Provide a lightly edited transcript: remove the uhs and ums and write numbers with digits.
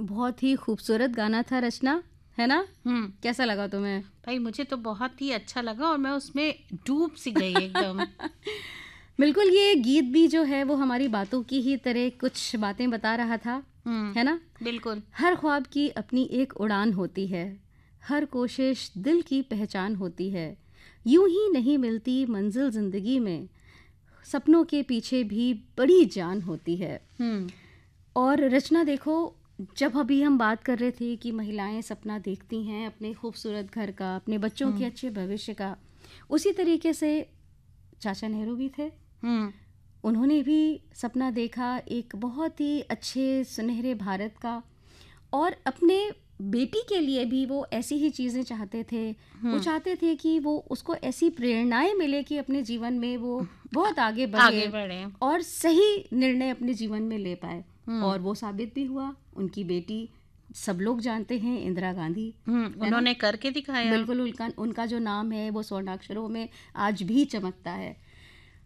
बहुत ही खूबसूरत गाना था रचना, है ना? कैसा लगा तुम्हें? भाई मुझे तो बहुत ही अच्छा लगा और मैं उसमें डूब सी गई एकदम। बिल्कुल, ये गीत भी जो है वो हमारी बातों की ही तरह कुछ बातें बता रहा था, है ना? बिल्कुल। हर ख्वाब की अपनी एक उड़ान होती है, हर कोशिश दिल की पहचान होती है, यूं ही नहीं मिलती मंजिल जिंदगी में, सपनों के पीछे भी बड़ी जान होती है। और रचना देखो, जब अभी हम बात कर रहे थे कि महिलाएं सपना देखती हैं अपने खूबसूरत घर का, अपने बच्चों के अच्छे भविष्य का, उसी तरीके से चाचा नेहरू भी थे। उन्होंने भी सपना देखा एक बहुत ही अच्छे सुनहरे भारत का, और अपने बेटी के लिए भी वो ऐसी ही चीज़ें चाहते थे। वो चाहते थे कि वो उसको ऐसी प्रेरणाएं मिले कि अपने जीवन में वो बहुत आगे बढ़े और सही निर्णय अपने जीवन में ले पाए। और वो साबित भी हुआ। उनकी बेटी सब लोग जानते हैं, इंदिरा गांधी, उन्होंने करके दिखाया। बिल्कुल, उनका जो नाम है वो स्वर्णाक्षरों में आज भी चमकता है।